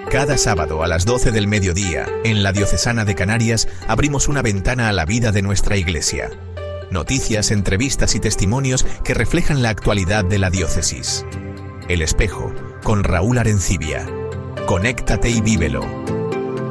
Cada sábado a las 12 del mediodía, en la Diocesana de Canarias, abrimos una ventana a la vida de nuestra Iglesia. Noticias, entrevistas y testimonios que reflejan la actualidad de la diócesis. El Espejo, con Raúl Arencibia. Conéctate y vívelo.